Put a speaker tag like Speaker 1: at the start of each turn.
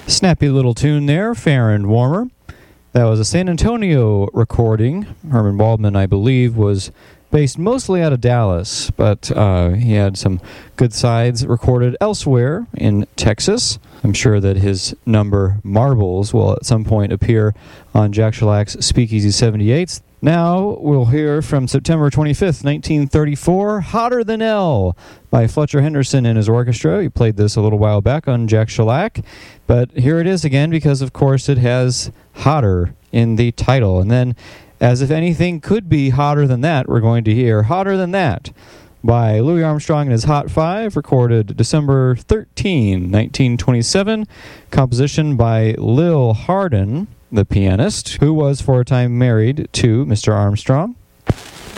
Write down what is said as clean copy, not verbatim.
Speaker 1: Snappy little tune there, Fair and Warmer. That was a San Antonio recording. Herman Waldman, I believe, was based mostly out of Dallas, but he had some good sides recorded elsewhere in Texas. I'm sure that his number Marbles will at some point appear on Jack Shellack's Speakeasy 78s. Now we'll hear from September 25th, 1934, Hotter Than L by Fletcher Henderson and his orchestra. He played this a little while back on Jack Shellac, but here it is again because, of course, it has Hotter in the title. And then, as if anything could be hotter than that, we're going to hear Hotter Than That by Louis Armstrong and his Hot Five, recorded December 13, 1927. Composition by Lil Hardin, the pianist, who was for a time married to Mr. Armstrong.